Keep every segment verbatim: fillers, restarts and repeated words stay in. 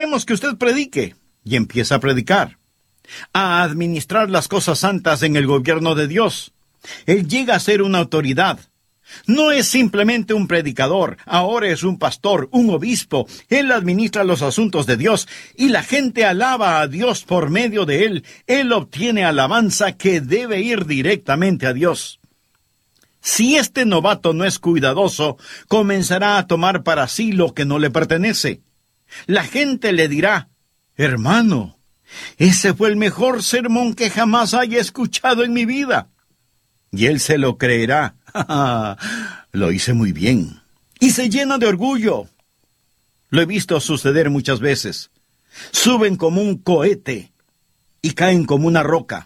queremos que usted predique, y empieza a predicar, a administrar las cosas santas en el gobierno de Dios. Él llega a ser una autoridad. No es simplemente un predicador, ahora es un pastor, un obispo. Él administra los asuntos de Dios y la gente alaba a Dios por medio de él. Él obtiene alabanza que debe ir directamente a Dios. Si este novato no es cuidadoso, comenzará a tomar para sí lo que no le pertenece. La gente le dirá: hermano, ese fue el mejor sermón que jamás haya escuchado en mi vida. Y él se lo creerá. Lo hice muy bien. Y se llena de orgullo. Lo he visto suceder muchas veces. Suben como un cohete y caen como una roca.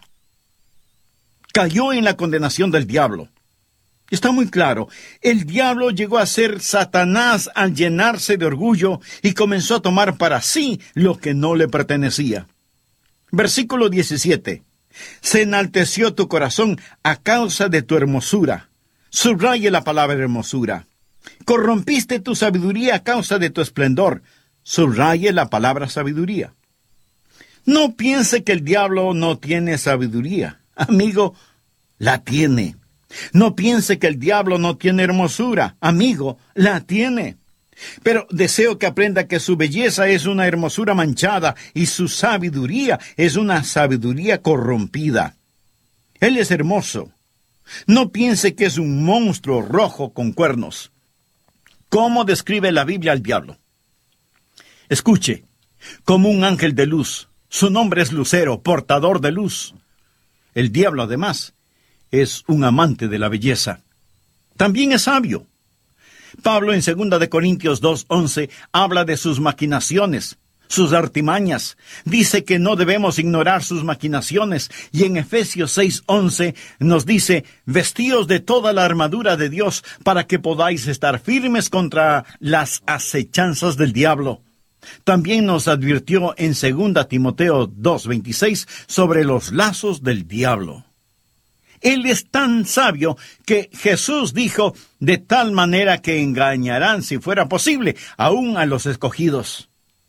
Cayó en la condenación del diablo. Está muy claro, el diablo llegó a ser Satanás al llenarse de orgullo y comenzó a tomar para sí lo que no le pertenecía. Versículo diecisiete. Se enalteció tu corazón a causa de tu hermosura. Subraye la palabra hermosura. Corrompiste tu sabiduría a causa de tu esplendor. Subraye la palabra sabiduría. No piense que el diablo no tiene sabiduría. Amigo, la tiene. No piense que el diablo no tiene hermosura. Amigo, la tiene. Pero deseo que aprenda que su belleza es una hermosura manchada y su sabiduría es una sabiduría corrompida. Él es hermoso. No piense que es un monstruo rojo con cuernos. ¿Cómo describe la Biblia al diablo? Escuche, como un ángel de luz. Su nombre es Lucero, portador de luz. El diablo, además, es un amante de la belleza. También es sabio. Pablo en segunda de Corintios dos once habla de sus maquinaciones, sus artimañas. Dice que no debemos ignorar sus maquinaciones. Y en Efesios seis once nos dice: vestíos de toda la armadura de Dios para que podáis estar firmes contra las acechanzas del diablo. También nos advirtió en segunda Timoteo dos veintiséis sobre los lazos del diablo. Él es tan sabio que Jesús dijo: de tal manera que engañarán, si fuera posible, aún a los escogidos.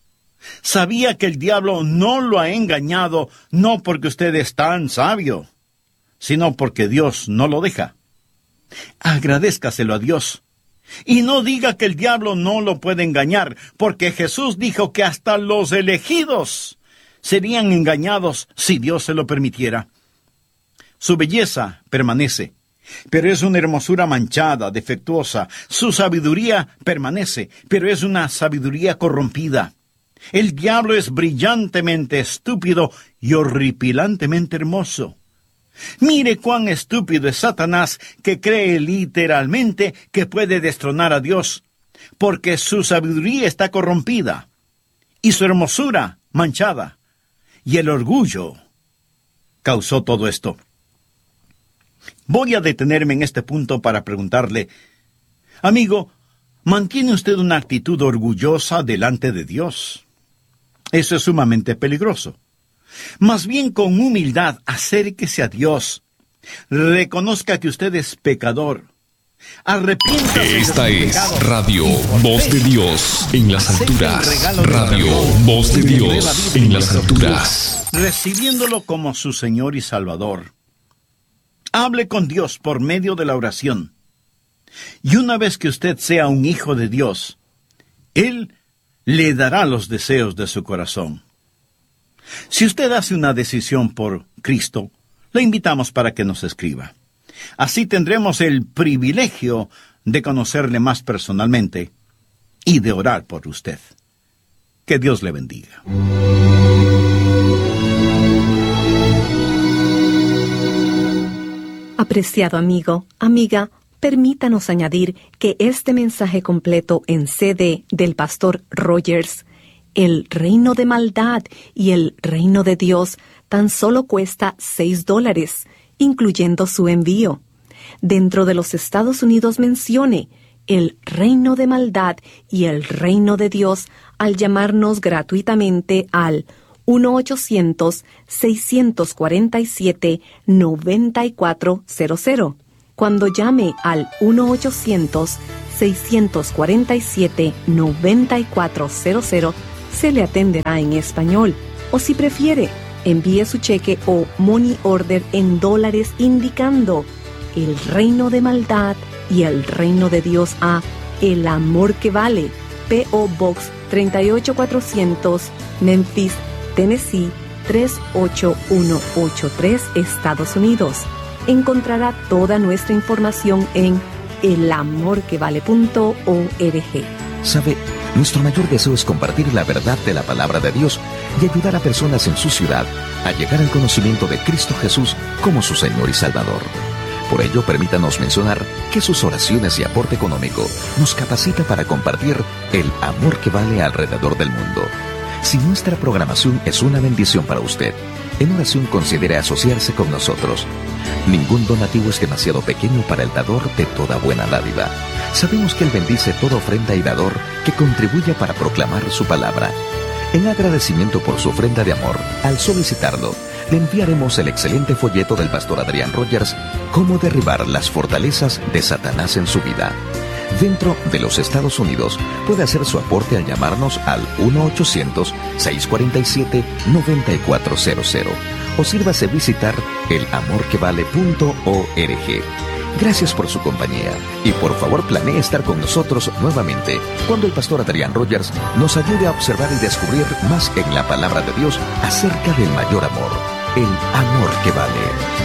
Sabía que el diablo no lo ha engañado, no porque usted es tan sabio, sino porque Dios no lo deja. Agradézcaselo a Dios. Y no diga que el diablo no lo puede engañar, porque Jesús dijo que hasta los elegidos serían engañados si Dios se lo permitiera. Su belleza permanece, pero es una hermosura manchada, defectuosa. Su sabiduría permanece, pero es una sabiduría corrompida. El diablo es brillantemente estúpido y horripilantemente hermoso. Mire cuán estúpido es Satanás, que cree literalmente que puede destronar a Dios, porque su sabiduría está corrompida, y su hermosura manchada, y el orgullo causó todo esto. Voy a detenerme en este punto para preguntarle: amigo, ¿mantiene usted una actitud orgullosa delante de Dios? Eso es sumamente peligroso. Más bien, con humildad, acérquese a Dios. Reconozca que usted es pecador. Arrepiéntase. Esta es Radio Voz de Dios en las alturas. Radio Voz de Dios en las alturas. Recibiéndolo como su Señor y Salvador. Hable con Dios por medio de la oración. Y una vez que usted sea un hijo de Dios, Él le dará los deseos de su corazón. Si usted hace una decisión por Cristo, le invitamos para que nos escriba. Así tendremos el privilegio de conocerle más personalmente y de orar por usted. Que Dios le bendiga. Apreciado amigo, amiga, permítanos añadir que este mensaje completo en C D del pastor Rogers, El reino de maldad y el reino de Dios, tan solo cuesta seis dólares, incluyendo su envío. Dentro de los Estados Unidos mencione El reino de maldad y el reino de Dios al llamarnos gratuitamente al uno ochocientos, seiscientos cuarenta y siete, noventa y cuatro cero cero. Cuando llame al uno ochocientos, seiscientos cuarenta y siete, noventa y cuatro cero cero, se le atenderá en español. O si prefiere, envíe su cheque o money order en dólares indicando el reino de maldad y el reino de Dios a El Amor que Vale, P O Box treinta y ocho cuatrocientos, Memphis, Tennessee tres ocho uno ocho tres, Estados Unidos. Encontrará toda nuestra información en el amor que vale punto org. ¿Sabe? Nuestro mayor deseo es compartir la verdad de la palabra de Dios y ayudar a personas en su ciudad a llegar al conocimiento de Cristo Jesús como su Señor y Salvador. Por ello, permítanos mencionar que sus oraciones y aporte económico nos capacita para compartir el amor que vale alrededor del mundo. Si nuestra programación es una bendición para usted, en oración considere asociarse con nosotros. Ningún donativo es demasiado pequeño para el dador de toda buena dádiva. Sabemos que Él bendice toda ofrenda y dador que contribuya para proclamar su palabra. En agradecimiento por su ofrenda de amor, al solicitarlo, le enviaremos el excelente folleto del pastor Adrián Rogers, Cómo derribar las fortalezas de Satanás en su vida. Dentro de los Estados Unidos, puede hacer su aporte al llamarnos al uno ochocientos, seiscientos cuarenta y siete, noventa y cuatro cero cero o sírvase visitar el amor que vale punto org. Gracias por su compañía y por favor planee estar con nosotros nuevamente cuando el pastor Adrián Rogers nos ayude a observar y descubrir más en la palabra de Dios acerca del mayor amor, el amor que vale.